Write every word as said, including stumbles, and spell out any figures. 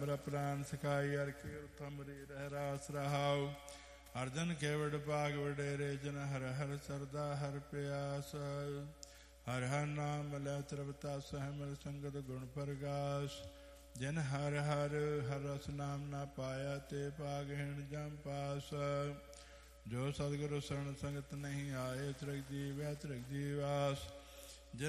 ਮੇਰਾ ਪ੍ਰਾਨ ਸਿਖਾਈ ਹਰ ਕੀਰਤ ਅਮਰੀ ਰਹਿ ਰਾਸ ਰਹਾਉ ਅਰਜਨ ਕੇ ਵਡ ਭਾਗ ਵਡੇਰੇ ਜਨ ਹਰ ਹਰ ਸਰਦਾ ਹਰ ਪਿਆਸ ਹਰ ਹਰ ਨਾਮ ਲੈ ਤ੍ਰਵਤਾ ਸਹਿਮਲ ਸੰਗਤ ਗੁਣ ਪ੍ਰਗਾਸ ਜਿਨ ਹਰ ਹਰ ਹਰ ਰਸ ਨਾਮ ਨਾ ਪਾਇਆ ਤੇ ਭਾਗਹੀਣ ਜਮ ਪਾਸ ਜੋ ਸਤਿਗੁਰੂ ਸਰਣ ਸੰਗਤ ਨਹੀਂ ਆਏ ਤ੍ਰਿਗ ਜੀਵੈ ਤ੍ਰਿਗ ਜੀਵਾਸ